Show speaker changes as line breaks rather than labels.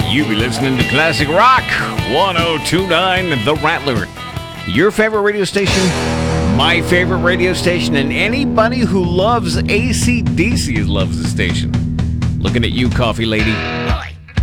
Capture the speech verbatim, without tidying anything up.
You be listening to Classic Rock one oh two point nine The Rattler. Your favorite radio station, my favorite radio station, and anybody who loves A C D C loves the station. Looking at you, coffee lady.